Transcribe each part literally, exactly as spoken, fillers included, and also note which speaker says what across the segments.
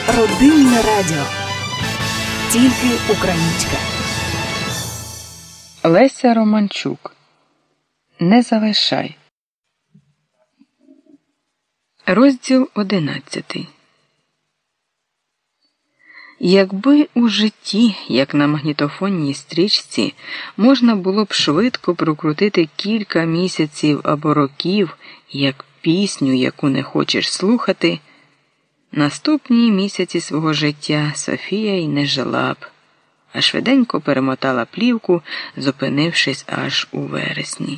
Speaker 1: Родинне радіо. Тільки українське.
Speaker 2: Леся Романчук. Не залишай. Розділ одинадцятий. Якби у житті, як на магнітофонній стрічці, можна було б швидко прокрутити кілька місяців або років, як пісню, яку не хочеш слухати, наступні місяці свого життя Софія й не жила б, а швиденько перемотала плівку, зупинившись аж у вересні.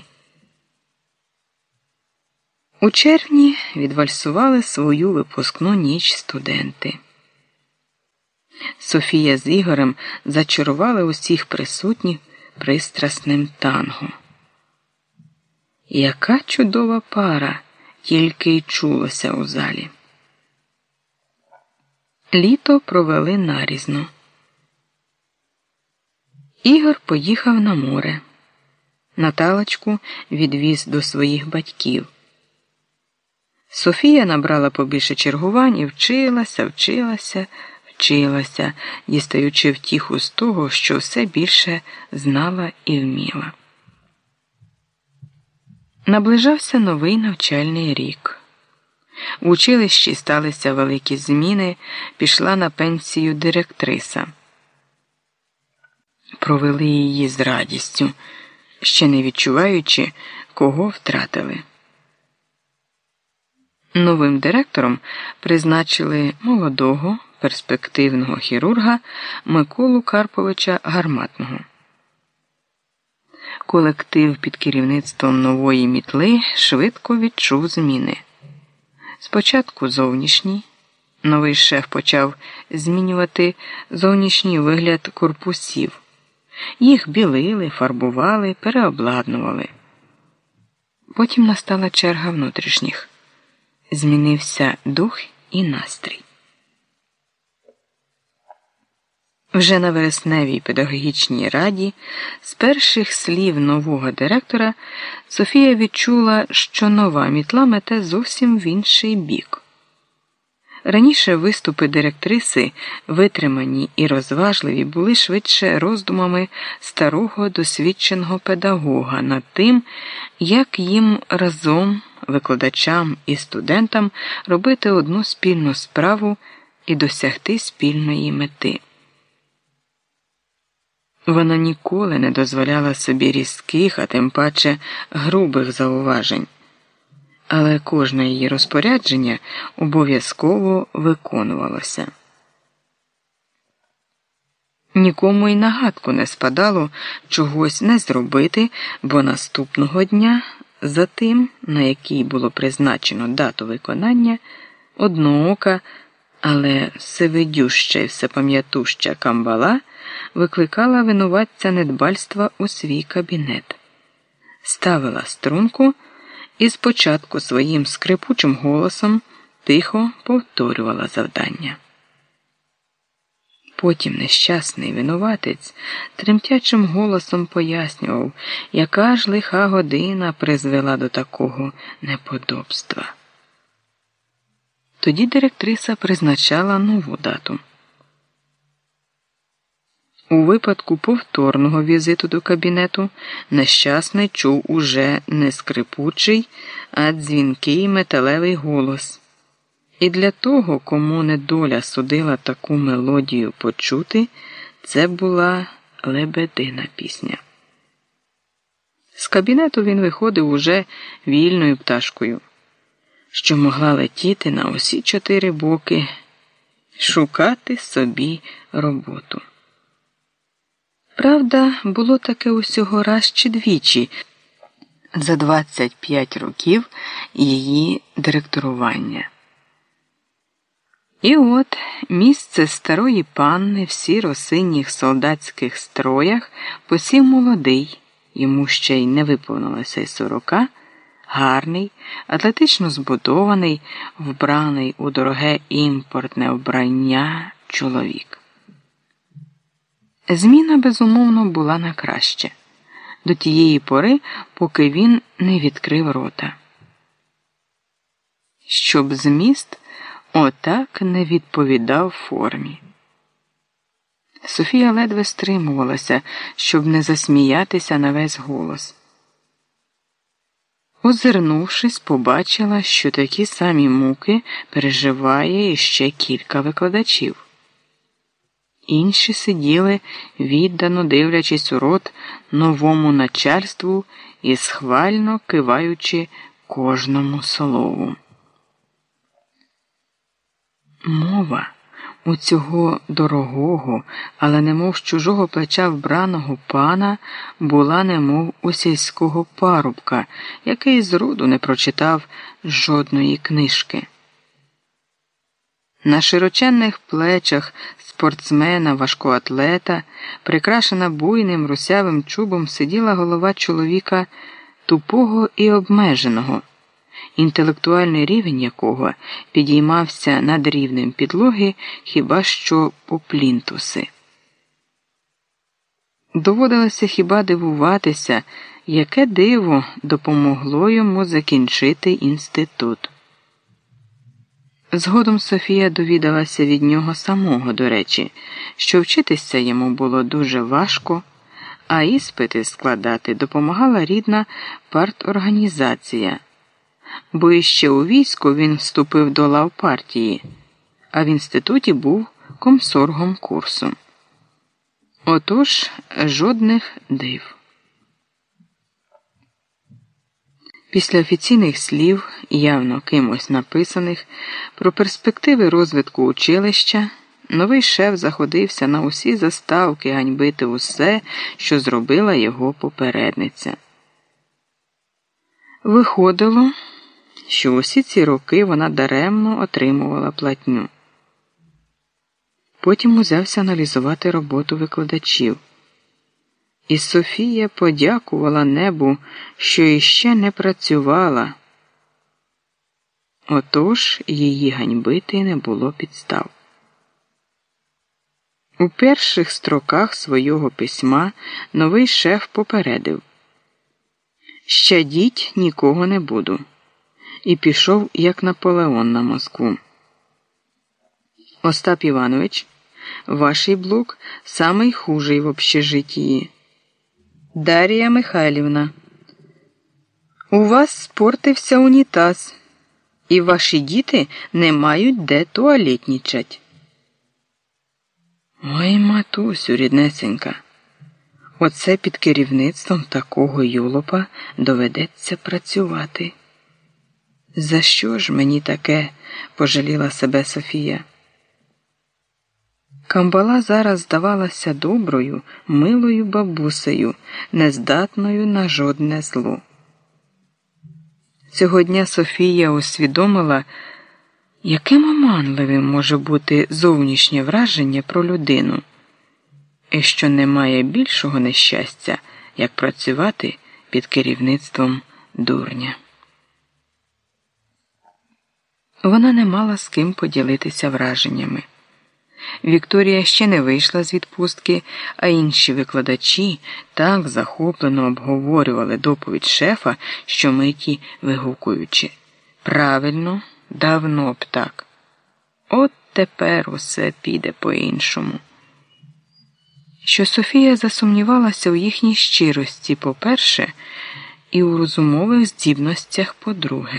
Speaker 2: У червні відвальсували свою випускну ніч студенти. Софія з Ігорем зачарували усіх присутніх пристрасним танго. Яка чудова пара, тільки й чулося у залі. Літо провели нарізно. Ігор поїхав на море. Наталочку відвіз до своїх батьків. Софія набрала побільше чергувань і вчилася, вчилася, вчилася, дістаючи втіху з того, що все більше знала і вміла. Наближався новий навчальний рік. В училищі сталися великі зміни, пішла на пенсію директриса. Провели її з радістю, ще не відчуваючи, кого втратили. Новим директором призначили молодого, перспективного хірурга Миколу Карповича Гарматного. Колектив під керівництвом нової мітли швидко відчув зміни. Спочатку зовнішній. Новий шеф почав змінювати зовнішній вигляд корпусів. Їх білили, фарбували, переобладнували. Потім настала черга внутрішніх. Змінився дух і настрій. Вже на вересневій педагогічній раді з перших слів нового директора Софія відчула, що нова мітла мете зовсім в інший бік. Раніше виступи директриси, витримані і розважливі, були швидше роздумами старого досвідченого педагога над тим, як їм разом, викладачам і студентам, робити одну спільну справу і досягти спільної мети. Вона ніколи не дозволяла собі різких, а тим паче грубих зауважень. Але кожне її розпорядження обов'язково виконувалося. Нікому й на гадку не спадало чогось не зробити, бо наступного дня, за тим, на який було призначено дату виконання, одноока, але всевидюща і всепам'ятуща Камбала викликала винуватця недбальства у свій кабінет, ставила струнку і спочатку своїм скрипучим голосом тихо повторювала завдання. Потім нещасний винуватець тремтячим голосом пояснював, яка ж лиха година призвела до такого неподобства. Тоді директриса призначала нову дату. У випадку повторного візиту до кабінету нещасний чув уже не скрипучий, а дзвінкий металевий голос. І для того, кому недоля судила таку мелодію почути, це була лебедина пісня. З кабінету він виходив уже вільною пташкою, що могла летіти на усі чотири боки, шукати собі роботу. Правда, було таке усього раз чи двічі за двадцять п'ять років її директорування. І от місце старої панни в сіро-синіх солдатських строях посів молодий, йому ще й не виповнилося й сорока, гарний, атлетично збудований, вбраний у дороге імпортне вбрання чоловік. Зміна, безумовно, була на краще. До тієї пори, поки він не відкрив рота. Щоб зміст отак не відповідав формі. Софія ледве стримувалася, щоб не засміятися на весь голос. Озирнувшись, побачила, що такі самі муки переживає іще кілька викладачів. Інші сиділи, віддано дивлячись у рот новому начальству і схвально киваючи кожному слову. Мова у цього дорогого, але немов з чужого плеча вбраного пана була немов у сільського парубка, який зроду не прочитав жодної книжки. На широченних плечах спортсмена-важкоатлета, прикрашена буйним русявим чубом, сиділа голова чоловіка тупого і обмеженого, інтелектуальний рівень якого підіймався над рівнем підлоги хіба що по плінтуси. Доводилося хіба дивуватися, яке диво допомогло йому закінчити інститут. Згодом Софія довідалася від нього самого, до речі, що вчитися йому було дуже важко, а іспити складати допомагала рідна парторганізація, бо іще у війську він вступив до лав партії, а в інституті був комсоргом курсу. Отож, жодних див. Після офіційних слів, явно кимось написаних, про перспективи розвитку училища, новий шеф заходився на усі заставки ганьбити усе, що зробила його попередниця. Виходило, що усі ці роки вона даремно отримувала платню. Потім узявся аналізувати роботу викладачів. І Софія подякувала небу, що іще не працювала. Отож її ганьбити не було підстав. У перших строках свого письма новий шеф попередив: «Щадіть нікого не буду». І пішов, як Наполеон, на Москву. «Остап Іванович, ваший блок самий хужий в общежитії. Дар'я Михайлівна, у вас спортився унітаз, і ваші діти не мають де туалетнічать». Ой, матусю, ріднесенька, оце під керівництвом такого юлопа доведеться працювати. За що ж мені таке, пожаліла себе Софія. Камбала зараз здавалася доброю, милою бабусею, нездатною на жодне зло. Цього дня Софія усвідомила, яким оманливим може бути зовнішнє враження про людину, і що немає більшого нещастя, як працювати під керівництвом дурня. Вона не мала з ким поділитися враженнями. Вікторія ще не вийшла з відпустки, а інші викладачі так захоплено обговорювали доповідь шефа, що миті вигукуючи: «Правильно, давно б так. От тепер усе піде по-іншому». Що Софія засумнівалася у їхній щирості, по-перше, і у розумових здібностях, по-друге.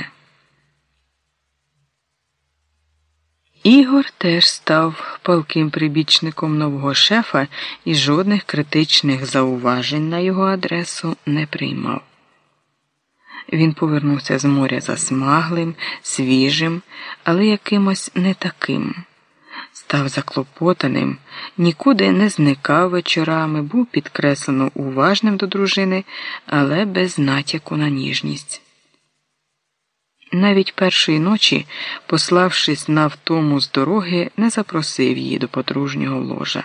Speaker 2: Ігор теж став палким прибічником нового шефа і жодних критичних зауважень на його адресу не приймав. Він повернувся з моря засмаглим, свіжим, але якимось не таким. Став заклопотаним, нікуди не зникав вечорами, був підкреслено уважним до дружини, але без натяку на ніжність. Навіть першої ночі, пославшись на втому з дороги, не запросив її до подружнього ложа.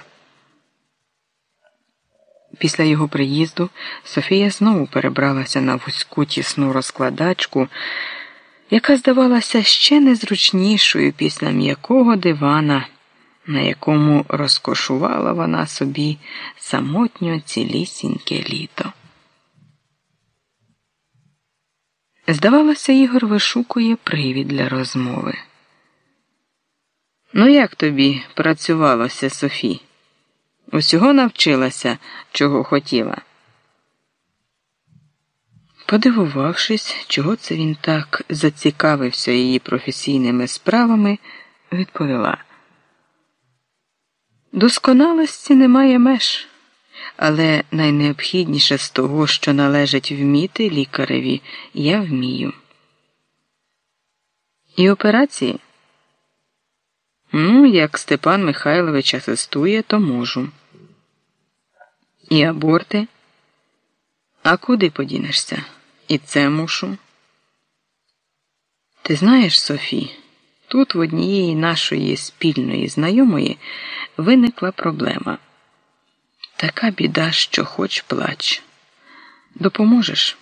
Speaker 2: Після його приїзду Софія знову перебралася на вузьку тісну розкладачку, яка здавалася ще незручнішою після м'якого дивана, на якому розкошувала вона собі самотньо цілісіньке літо. Здавалося, Ігор вишукує привід для розмови. Ну як тобі працювалося, Софі? Усього навчилася, чого хотіла? Подивувавшись, чого це він так зацікавився її професійними справами, відповіла: досконалості немає меж, але найнеобхідніше з того, що належить вміти лікареві, я вмію. І операції? Ну, як Степан Михайлович асистує, то можу. І аборти? А куди подінешся? І це мушу. Ти знаєш, Софі, тут в однієї нашої спільної знайомої виникла проблема. Така біда, що хоч плач. Допоможеш?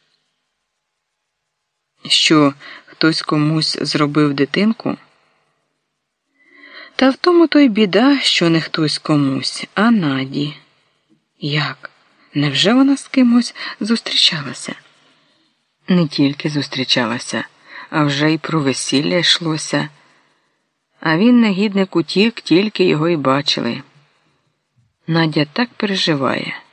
Speaker 2: Що, хтось комусь зробив дитинку? Та в тому то й біда, що не хтось комусь, а Наді. Як? Невже вона з кимось зустрічалася? Не тільки зустрічалася, а вже й про весілля йшлося. А він, негідник, утік, тільки його й бачили. Надя так переживає.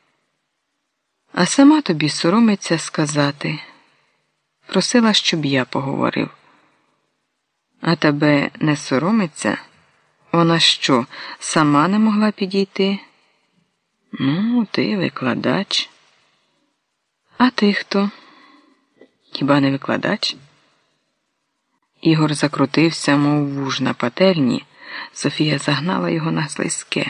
Speaker 2: А сама тобі соромиться сказати. Просила, щоб я поговорив. А тебе не соромиться? Вона що, сама не могла підійти? Ну, ти викладач. А ти хто? Хіба не викладач? Ігор закрутився, мов вуж на пательні. Софія загнала його на слизьке.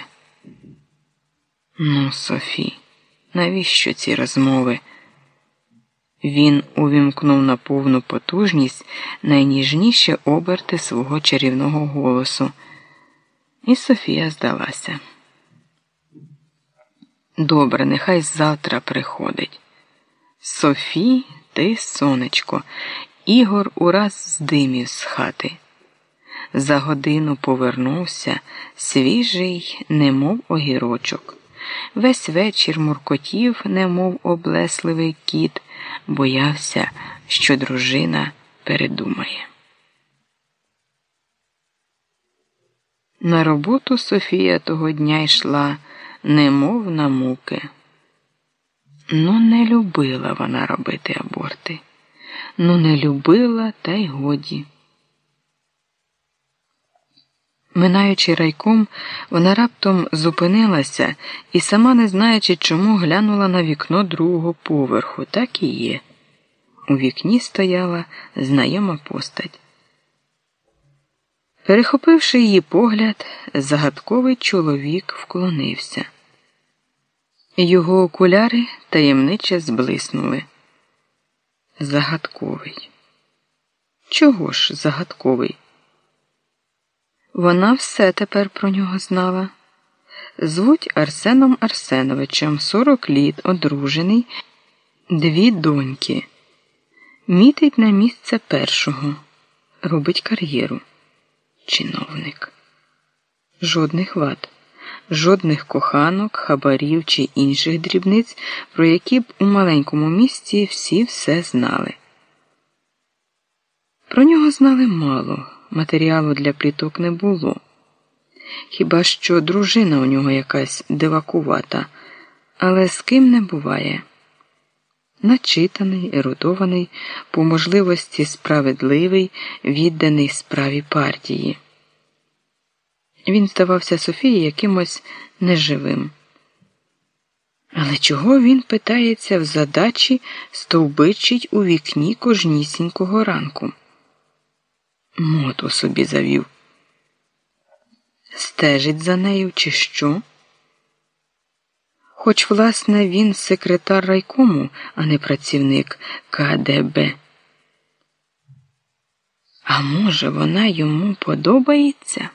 Speaker 2: Ну, Софі, навіщо ці розмови? Він увімкнув на повну потужність найніжніші оберти свого чарівного голосу. І Софія здалася. Добре, нехай завтра приходить. Софі, ти, сонечко, Ігор ураз здимів з хати. За годину повернувся, свіжий, немов огірочок. Весь вечір муркотів, немов облесливий кіт, боявся, що дружина передумає. На роботу Софія того дня йшла, немов на муки. Ну, не любила вона робити аборти. Ну, не любила, та й годі. Минаючи райком, вона раптом зупинилася і, сама не знаючи чому, глянула на вікно другого поверху. Так і є. У вікні стояла знайома постать. Перехопивши її погляд, загадковий чоловік вклонився. Його окуляри таємниче зблиснули. Загадковий. Чого ж загадковий? Вона все тепер про нього знала. Звуть Арсеном Арсеновичем, сорок літ, одружений, дві доньки. Мітить на місце першого. Робить кар'єру. Чиновник. Жодних вад. Жодних коханок, хабарів чи інших дрібниць, про які б у маленькому місті всі все знали. Про нього знали мало, матеріалу для пліток не було. Хіба що дружина у нього якась дивакувата, але з ким не буває. Начитаний, ерудований, по можливості справедливий, відданий справі партії. Він здавався Софії якимось неживим. Але чого він, питається, в задачі стовбичить у вікні кожнісінького ранку? Моту собі завів. Стежить за нею чи що? Хоч, власне, він секретар райкому, а не працівник ка де бе. А може, вона йому подобається?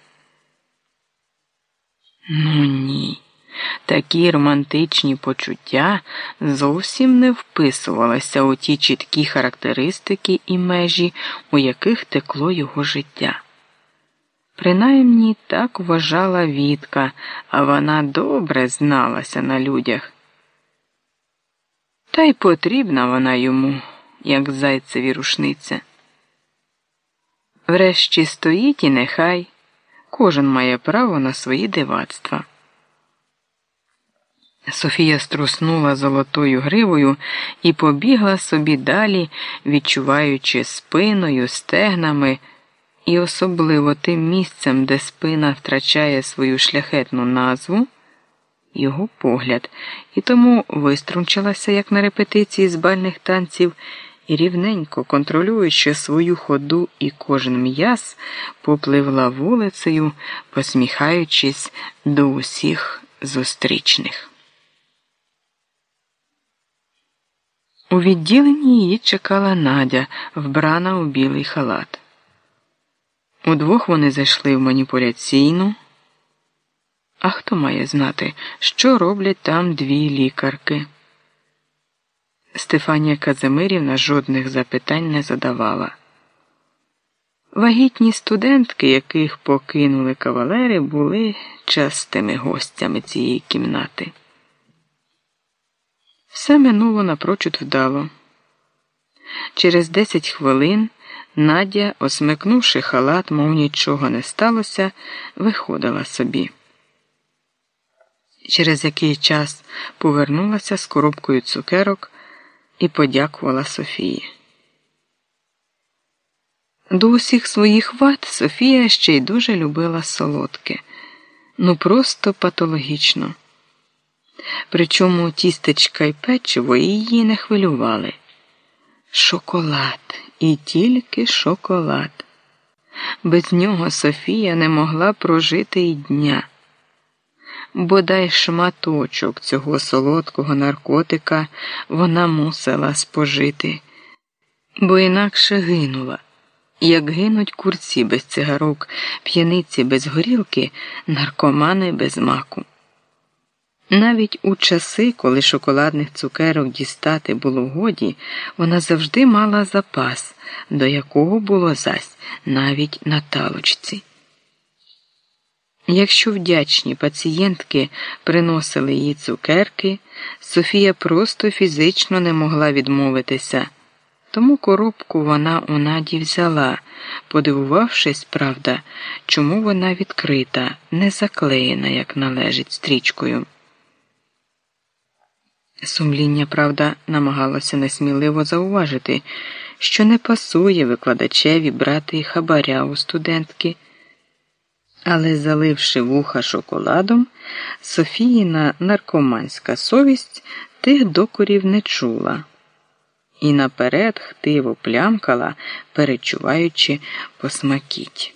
Speaker 2: Ну ні, такі романтичні почуття зовсім не вписувалися у ті чіткі характеристики і межі, у яких текло його життя. Принаймні так вважала Вітка, а вона добре зналася на людях. Та й потрібна вона йому, як зайцеві рушниця. Врешті стоїть і нехай, Кожен має право на свої дивацтва. Софія струснула золотою гривою і побігла собі далі, відчуваючи спиною, стегнами і особливо тим місцем, де спина втрачає свою шляхетну назву, його погляд, і тому виструнчилася, як на репетиції з бальних танців, і рівненько, контролюючи свою ходу і кожен м'яз, попливла вулицею, посміхаючись до усіх зустрічних. У відділенні її чекала Надя, вбрана у білий халат. Удвох вони зайшли в маніпуляційну. А хто має знати, що роблять там дві лікарки? Стефанія Казимирівна жодних запитань не задавала. Вагітні студентки, яких покинули кавалери, були частими гостями цієї кімнати. Все минуло напрочуд вдало. Через десять хвилин Надя, осмикнувши халат, мов нічого не сталося, виходила собі. Через який час повернулася з коробкою цукерок і подякувала Софії. До усіх своїх вад Софія ще й дуже любила солодке. Ну просто патологічно. Причому тістечка й печиво її не хвилювали. Шоколад. І тільки шоколад. Без нього Софія не могла прожити й дня. Бодай шматочок цього солодкого наркотика вона мусила спожити, бо інакше гинула, як гинуть курці без цигарок, п'яниці без горілки, наркомани без маку. Навіть у часи, коли шоколадних цукерок дістати було годі, вона завжди мала запас, до якого було зась навіть на талочці. Якщо вдячні пацієнтки приносили їй цукерки, Софія просто фізично не могла відмовитися, тому коробку вона у Наді взяла, подивувавшись, правда, чому вона відкрита, не заклеєна, як належить, стрічкою. Сумління, правда, намагалося несміливо зауважити, що не пасує викладачеві брати хабаря у студентки. Але, заливши вуха шоколадом, Софіїна наркоманська совість тих докорів не чула. І наперед хтиво плямкала, перечуваючи посмакіть.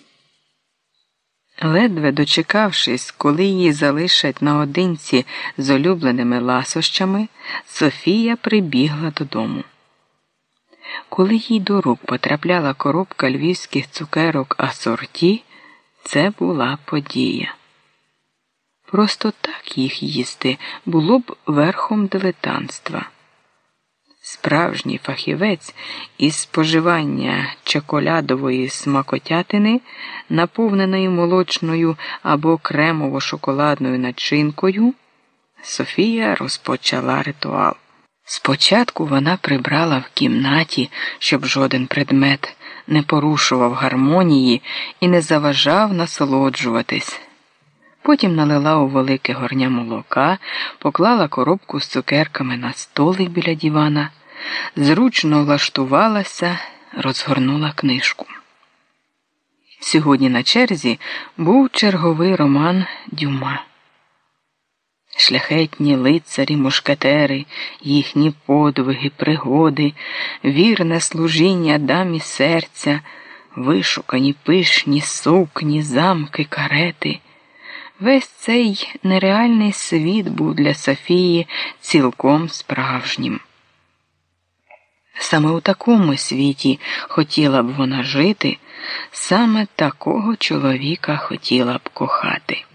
Speaker 2: Ледве дочекавшись, коли її залишать наодинці з улюбленими ласощами, Софія прибігла додому. Коли їй до рук потрапляла коробка львівських цукерок асорті, це була подія. Просто так їх їсти було б верхом дилетантства. Справжній фахівець із споживання чоколядової смакотятини, наповненої молочною або кремово-шоколадною начинкою, Софія розпочала ритуал. Спочатку вона прибрала в кімнаті, щоб жоден предмет не порушував гармонії і не заважав насолоджуватись. Потім налила у велике горня молока, поклала коробку з цукерками на столик біля дивана, зручно влаштувалася, розгорнула книжку. Сьогодні на черзі був черговий роман Дюма. Шляхетні лицарі-мушкетери, їхні подвиги, пригоди, вірне служіння дамі серця, вишукані пишні сукні, замки, карети. Весь цей нереальний світ був для Софії цілком справжнім. Саме у такому світі хотіла б вона жити, саме такого чоловіка хотіла б кохати.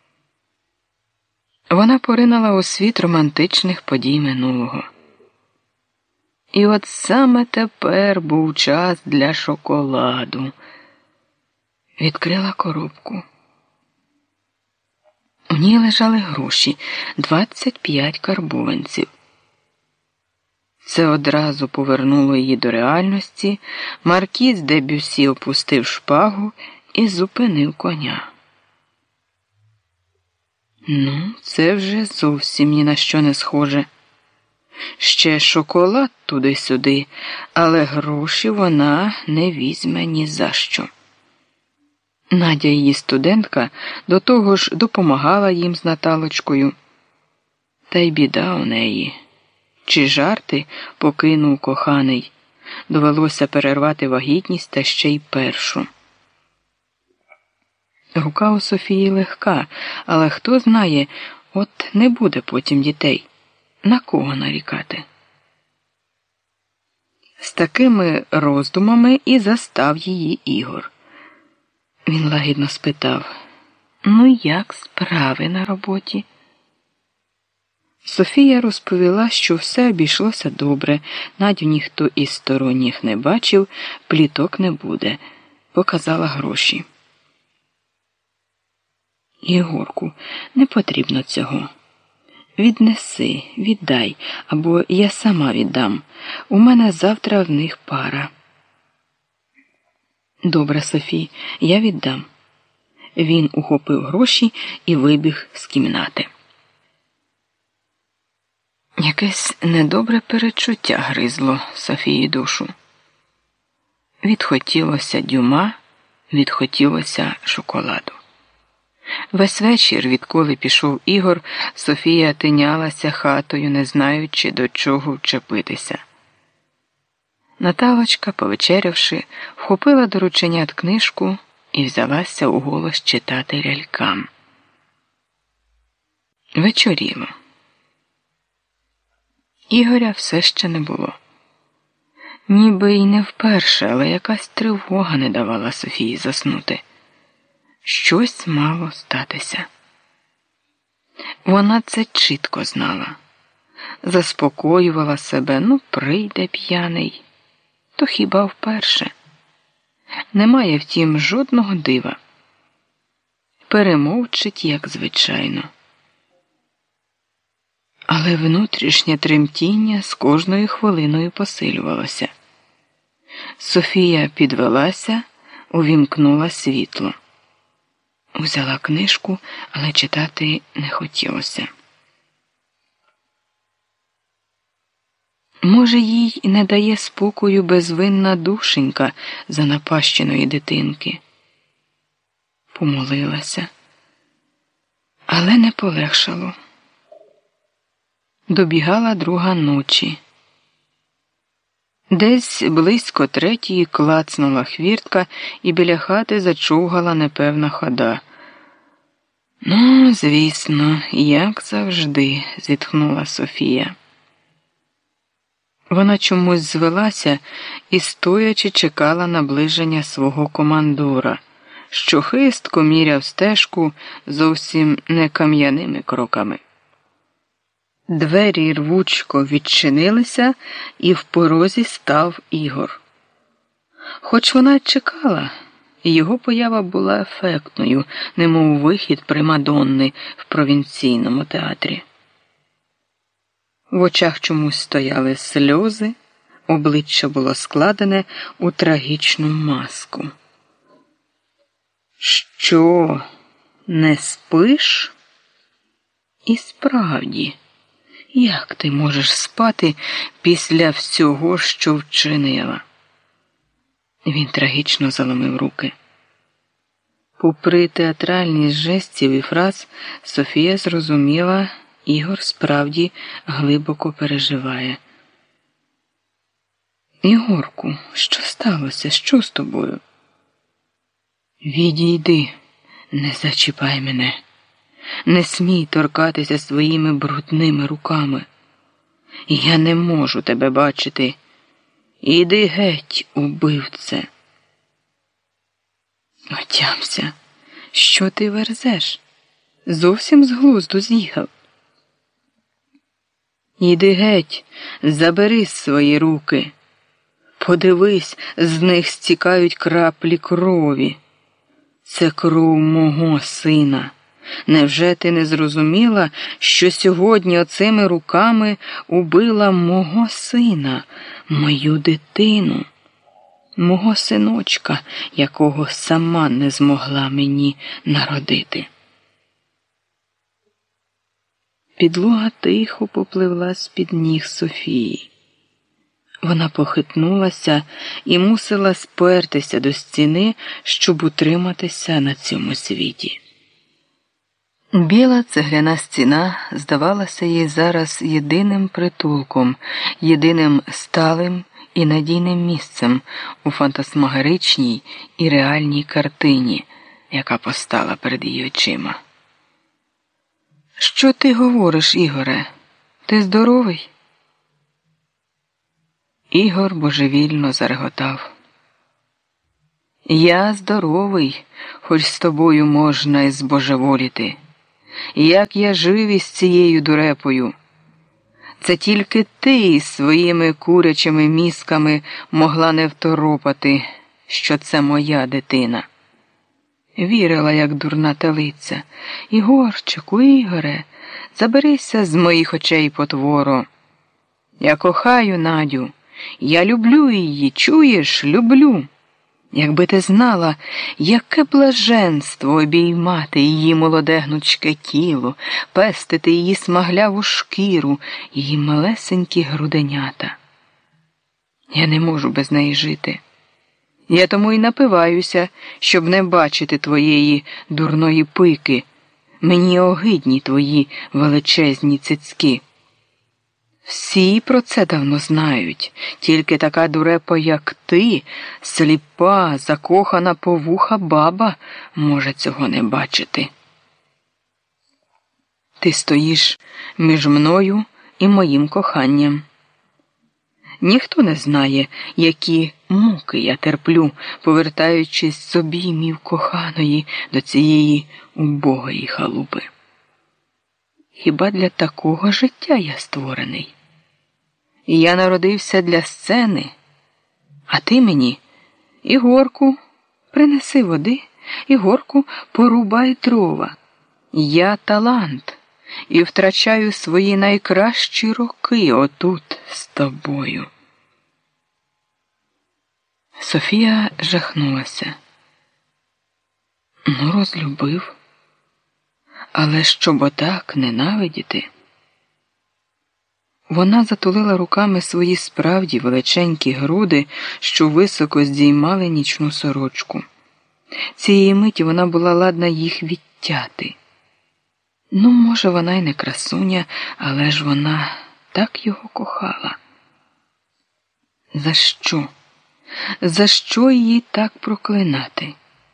Speaker 2: Вона поринула у світ романтичних подій минулого. І от саме тепер був час для шоколаду. Відкрила коробку. У ній лежали гроші – двадцять п'ять карбованців. Це одразу повернуло її до реальності. Маркіз де Бюссі опустив шпагу і зупинив коня. Ну, це вже зовсім ні на що не схоже. Ще шоколад туди-сюди, але гроші вона не візьме ні за що. Надя, її студентка, до того ж допомагала їм з Наталочкою. Та й біда у неї. Чи жарти покинув коханий. Довелося перервати вагітність та ще й першу. Рука у Софії легка, але хто знає, от не буде потім дітей. На кого нарікати? З такими роздумами і застав її Ігор. Він лагідно спитав: «Ну, як справи на роботі?» Софія розповіла, що все обійшлося добре, Надю ніхто із сторонніх не бачив, пліток не буде. Показала гроші. «Єгорку, не потрібно цього. Віднеси, віддай, або я сама віддам. У мене завтра в них пара». «Добре, Софій, я віддам». Він ухопив гроші і вибіг з кімнати. Якесь недобре перечуття гризло Софії душу. Відхотілося дюма, відхотілося шоколаду. Весь вечір, відколи пішов Ігор, Софія тинялася хатою, не знаючи, до чого вчепитися. Наталочка, повечерявши, вхопила до рученят книжку і взялася уголос читати лялькам. Вечоріло. Ігоря все ще не було. Ніби й не вперше, але якась тривога не давала Софії заснути. Щось мало статися. Вона це чітко знала. Заспокоювала себе: ну, прийде п'яний. То хіба вперше? Немає, втім, жодного дива. Перемовчить, як звичайно. Але внутрішнє тремтіння з кожною хвилиною посилювалося. Софія підвелася, увімкнула світло. Взяла книжку, але читати не хотілося. Може, їй не дає спокою безвинна душенька занапащеної дитинки. Помолилася, але не полегшало. Добігала друга ночі. Десь близько третьої клацнула хвіртка, і біля хати зачовгала непевна хода. «Ну, звісно, як завжди», – зітхнула Софія. Вона чомусь звелася і стоячи чекала наближення свого командора, що хистко міряв стежку зовсім не кам'яними кроками. Двері рвучко відчинилися, і в порозі став Ігор. Хоч вона й чекала, його поява була ефектною, немов вихід примадонни в провінційному театрі. В очах чомусь стояли сльози, обличчя було складене у трагічну маску. «Що, не спиш?» «І справді, як ти можеш спати після всього, що вчинила?» Він трагічно заломив руки. Попри театральність жестів і фраз, Софія зрозуміла, Ігор справді глибоко переживає. «Ігорку, що сталося? Що з тобою?» «Відійди, не зачіпай мене. Не смій торкатися своїми брудними руками. Я не можу тебе бачити. Іди геть, убивце!» «Отямся, що ти верзеш? Зовсім з глузду з'їхав?» «Іди геть, забери свої руки. Подивись, з них стікають краплі крові. Це кров мого сина. Невже ти не зрозуміла, що сьогодні оцими руками убила мого сина, мою дитину, мого синочка, якого сама не змогла мені народити?» Підлога тихо попливла з-під ніг Софії. Вона похитнулася і мусила спертися до стіни, щоб утриматися на цьому світі. Біла цегляна стіна здавалася їй зараз єдиним притулком, єдиним сталим і надійним місцем у фантасмагоричній і реальній картині, яка постала перед її очима. «Що ти говориш, Ігоре? Ти здоровий?» Ігор божевільно зареготав. «Я здоровий, хоч з тобою можна й збожеволіти. Як я жив із цією дурепою? Це тільки ти із своїми курячими мізками могла не второпати, що це моя дитина. Вірила, як дурна телиця. Ігорчику, Ігоре, заберися з моїх очей, потворо. Я кохаю Надю, я люблю її, чуєш, люблю. Якби ти знала, яке блаженство обіймати її молоде гнучке тіло, пестити її смагляву шкіру, її малесенькі груденята. Я не можу без неї жити. Я тому й напиваюся, щоб не бачити твоєї дурної пики. Мені огидні твої величезні цицьки. Всі про це давно знають, тільки така дурепа, як ти, сліпа, закохана по вуха баба, може цього не бачити. Ти стоїш між мною і моїм коханням. Ніхто не знає, які муки я терплю, повертаючись з обіймів коханої до цієї убогої халупи. Хіба для такого життя я створений? Я народився для сцени, а ти мені Ігорку принеси води, Ігорку порубай дрова. Я талант і втрачаю свої найкращі роки отут з тобою. Софія жахнулася. Ну, розлюбив. Але щоб отак ненавидіти? Вона затулила руками свої справді величенькі груди, що високо здіймали нічну сорочку. Цієї миті вона була ладна їх відтяти. Ну, може, вона й не красуня, але ж вона так його кохала. За що? За що її так проклинати?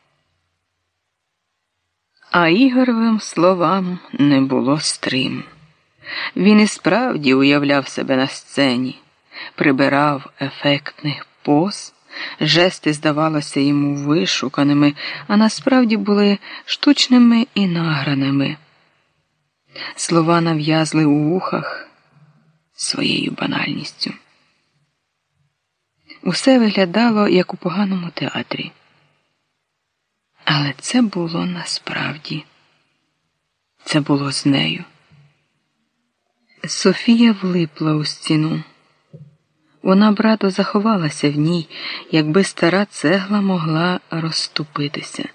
Speaker 2: А Ігоровим словам не було стриму. Він і справді уявляв себе на сцені, прибирав ефектних поз, жести здавалося йому вишуканими, а насправді були штучними і награними. Слова нав'язли у вухах своєю банальністю. Усе виглядало, як у поганому театрі. Але це було насправді. Це було з нею. Софія влипла у стіну. Вона б радо заховалася в ній, якби стара цегла могла розступитися.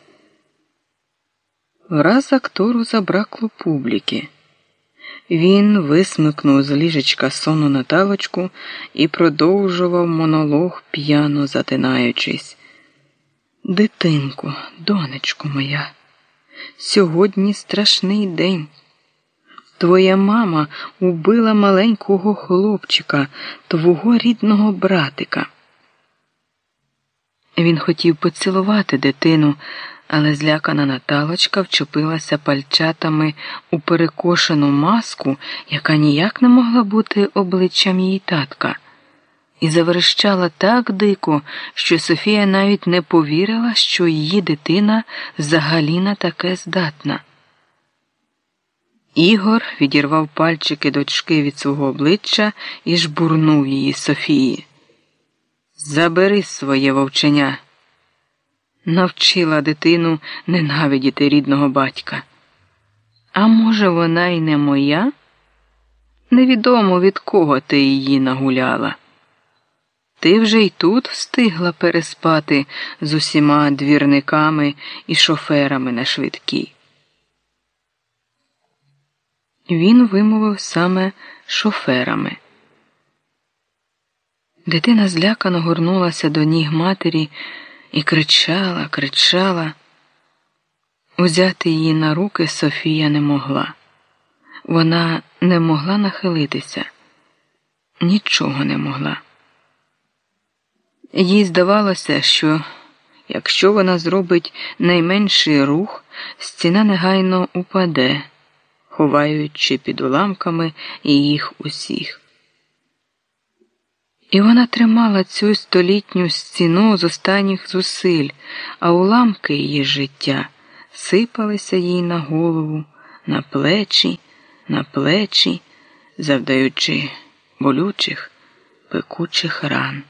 Speaker 2: Враз актору забракло публіки. Він висмикнув з ліжечка сонну Наталочку і продовжував монолог, п'яно затинаючись. «Дитинко, донечко моя, сьогодні страшний день. Твоя мама убила маленького хлопчика, твого рідного братика». Він хотів поцілувати дитину, але злякана Наталочка вчепилася пальчатами у перекошену маску, яка ніяк не могла бути обличчям її татка, і заверещала так дико, що Софія навіть не повірила, що її дитина взагалі на таке здатна. Ігор відірвав пальчики дочки від свого обличчя і жбурнув її Софії. «Забери своє вовченя!» Навчила дитину ненавидіти рідного батька. А може, вона й не моя? Невідомо, від кого ти її нагуляла. Ти вже й тут встигла переспати з усіма двірниками і шоферами на швидкій. він вимовив саме шоферами. Дитина злякано горнулася до ніг матері і кричала, кричала. Узяти її на руки Софія не могла. Вона не могла нахилитися. Нічого не могла. Їй здавалося, що якщо вона зробить найменший рух, стіна негайно упаде, ховаючи під уламками їх усіх. І вона тримала цю столітню стіну з останніх зусиль, а уламки її життя сипалися їй на голову, на плечі, на плечі, завдаючи болючих, пекучих ран.